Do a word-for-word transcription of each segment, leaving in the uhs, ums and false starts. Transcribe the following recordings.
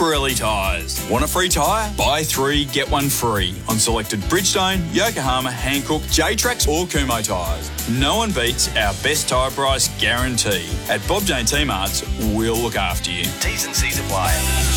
Pirelli tyres. Want a free tyre? Buy three, get one free on selected Bridgestone, Yokohama, Hankook, J-Trax or Kumho tyres. No one beats our best tyre price guarantee. At Bob Jane T-Marts, we'll look after you. T's and C's apply.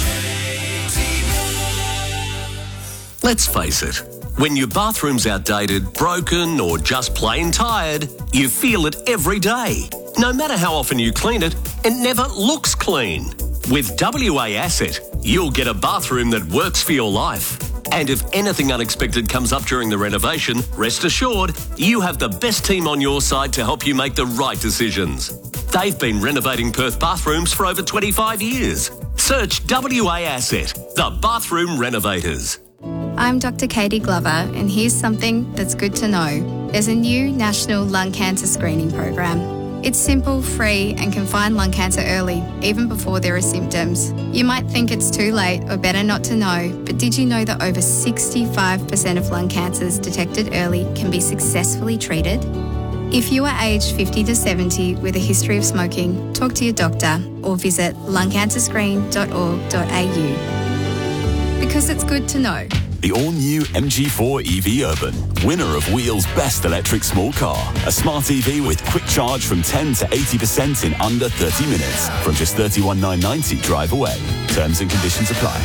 Let's face it, when your bathroom's outdated, broken or just plain tired, you feel it every day. No matter how often you clean it, it never looks clean. With W A Asset, you'll get a bathroom that works for your life. And if anything unexpected comes up during the renovation, rest assured, you have the best team on your side to help you make the right decisions. They've been renovating Perth bathrooms for over twenty-five years. Search W A Asset, the bathroom renovators. I'm Doctor Katie Glover, and here's something that's good to know. There's a new national lung cancer screening program. It's simple, free, and can find lung cancer early, even before there are symptoms. You might think it's too late or better not to know, but did you know that over sixty-five percent of lung cancers detected early can be successfully treated? If you are aged fifty to seventy with a history of smoking, talk to your doctor or visit lung cancer screen dot org dot a u. Because it's good to know. The all-new M G four E V Urban, winner of Wheel's Best Electric Small Car. A smart E V with quick charge from ten to eighty percent in under thirty minutes. From just thirty-one thousand nine hundred ninety drive away. Terms and conditions apply.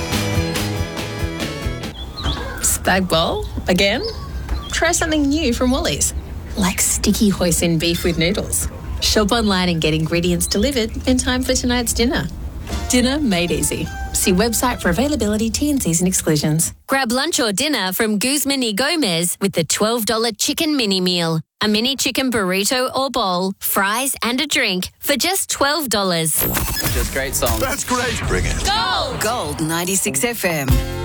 Spag bowl? Again? Try something new from Woolies. Like sticky hoisin beef with noodles. Shop online and get ingredients delivered in time for tonight's dinner. Dinner made easy. See website for availability, T and C's and exclusions. Grab lunch or dinner from Guzman y Gomez with the twelve dollars chicken mini meal. A mini chicken burrito or bowl, fries and a drink for just twelve dollars. Just great song. That's great. Bring it. Gold! Gold ninety-six F M.